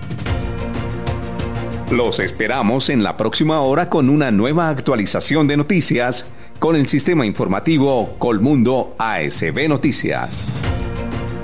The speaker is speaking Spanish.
Los esperamos en la próxima hora con una nueva actualización de noticias con el sistema informativo Colmundo ASB Noticias.